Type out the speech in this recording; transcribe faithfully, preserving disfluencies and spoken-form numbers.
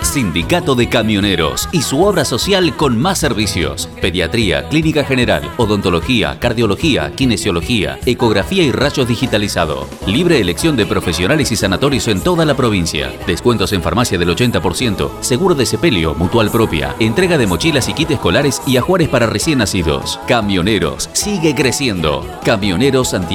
Sindicato de Camioneros y su obra social con más servicios. Pediatría, clínica general, odontología, cardiología, kinesiología, ecografía y rayos digitalizado. Libre elección de profesionales y sanatorios en toda la provincia. Descuentos en farmacia del ochenta por ciento, seguro de sepelio, mutual propia, entrega de mochilas y kits escolares y ajuares para recién nacidos. Camioneros, sigue creciendo. Camioneros Santiago